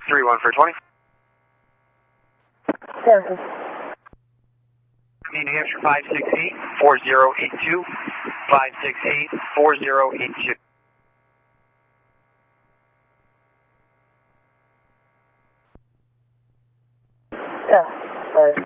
31 for 20. Service. New Hampshire 568 4082. 568 4082. Yeah, sorry.